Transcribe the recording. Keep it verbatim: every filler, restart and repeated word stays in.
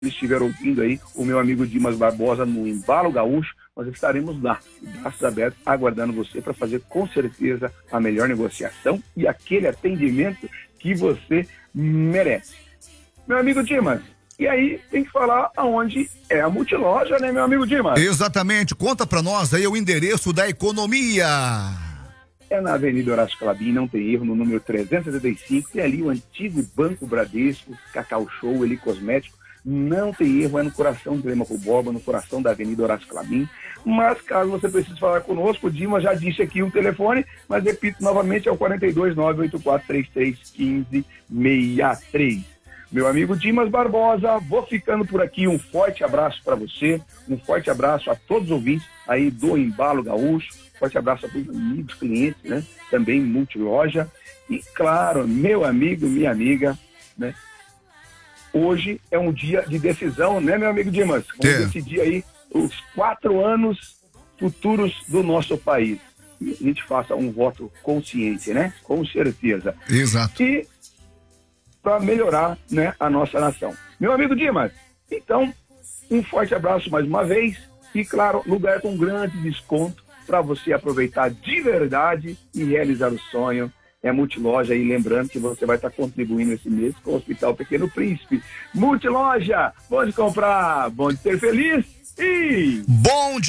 estiver ouvindo aí o meu amigo Dimas Barbosa no Embalo Gaúcho, nós estaremos lá, braços abertos, aguardando você para fazer com certeza a melhor negociação e aquele atendimento que você merece. Meu amigo Dimas, e aí tem que falar aonde é a Multiloja, né, meu amigo Dimas? Exatamente, conta para nós aí o endereço da economia. É na Avenida Horácio Calabim, não tem erro, no número trezentos e setenta e cinco, tem ali o antigo Banco Bradesco, Cacau Show, Eli Cosmético, não tem erro, é no coração do Lema Borba, no coração da Avenida Horácio Calabim. Mas caso você precise falar conosco, o Dimas já disse aqui o telefone, mas repito novamente, é o quatro dois nove oito quatro três três um cinco seis três. Meu amigo Dimas Barbosa, vou ficando por aqui, um forte abraço para você, um forte abraço a todos os ouvintes aí do Embalo Gaúcho, forte abraço a todos os amigos, clientes, né, também Multiloja, e claro, meu amigo, minha amiga, né, hoje é um dia de decisão, né, meu amigo Dimas? Vamos é. decidir aí os quatro anos futuros do nosso país. E a gente faça um voto consciente, né? Com certeza. Exato. E para melhorar, né, a nossa nação. Meu amigo Dimas, então, um forte abraço mais uma vez e, claro, lugar com grande desconto para você aproveitar de verdade e realizar o sonho. É Multiloja, e lembrando que você vai estar contribuindo esse mês com o Hospital Pequeno Príncipe. Multiloja, bom de comprar, bom de ser feliz e... Bom de